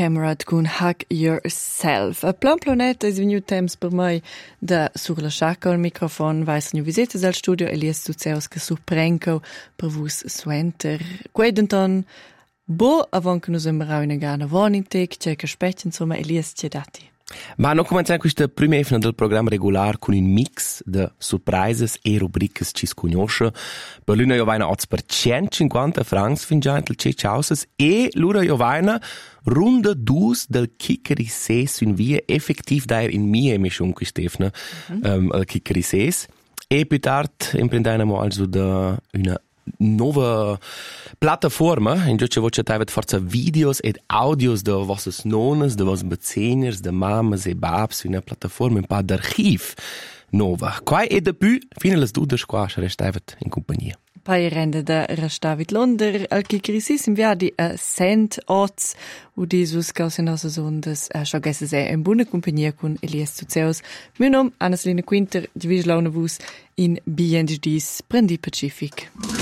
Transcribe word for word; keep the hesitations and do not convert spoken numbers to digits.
Camerad con Hug Yourself. A plan planet es vegniu temps per mai da sur la sciacca al microfon vais nu visites al studio Elias Tuzeus che surprenco per vus suenter. Quedenton bo avon che nus emmerau in gana vonintec, c'è che spetch insomma Elias c'è dati. Ma non cominciamo questa prima efna del programma regular con un mix de surprises e rubricas ci sconosce. Per l'una io vaina oz per centocinquanta francs fin già intel ce ciauses e l'ura io vaina runda dus del Kikeri Ses in via effektiv daer in mia emissione qui Stefna mm-hmm. um, Kikeri Ses e più tard imprendiamo also da una nova plataforma in cui voce tavet forza videos ed audios de vossas nonas, de vos bezeners, de mamas e babs, una plataforma un pa d'archiv nova. Quai e de più, fino alle dudas qua restavet in compagnia. Pai rende da restavit Londer, al che crisis inviadi a Saint Ots, u disus causa nossas ondas, a scho gesse se in buona compagnia con Elias Tuzeus. Meu nom, Anna-Selina Quinter, divis launavus in B N G Ds Prendi Pacific.